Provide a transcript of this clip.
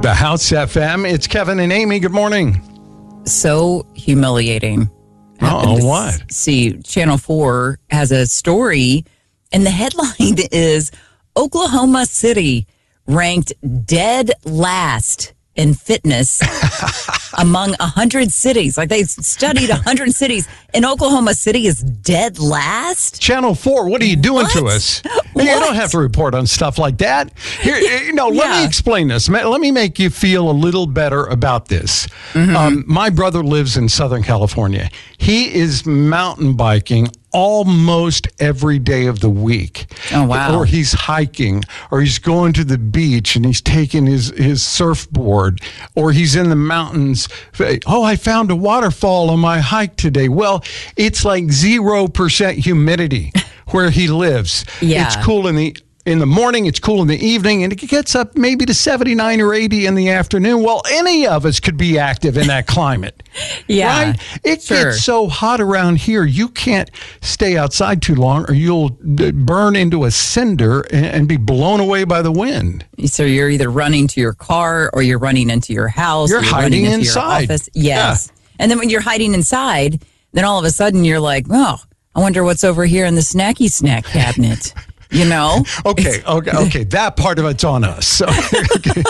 The House FM. It's Kevin and Amy. Good morning. So humiliating. Oh, what? See, Channel 4 has a story, and the headline is Oklahoma City ranked dead last in fitness among 100 cities. Like they studied 100 cities, and Oklahoma City is dead last? Channel 4, what are you doing to us? You don't have to report on stuff like that. Here, let me explain this. Let me make you feel a little better about this. My brother lives in Southern California. He is mountain biking almost every day of the week. Oh, wow. Or he's hiking, or he's going to the beach and he's taking his surfboard, or he's in the mountains. Oh, I found a waterfall on my hike today. Well, it's like 0% humidity where he lives. Yeah. It's cool in the morning, it's cool in the evening, and it gets up maybe to 79 or 80 in the afternoon. Well, any of us could be active in that climate. Yeah. Right? It gets so hot around here, you can't stay outside too long or you'll burn into a cinder and be blown away by the wind. So you're either running to your car or you're running into your house. You're hiding running into inside. Your office. Yes. Yeah. And then when you're hiding inside, then all of a sudden you're like, oh, I wonder what's over here in the snacky snack cabinet. You know? Okay. That part of it's on us. So, okay.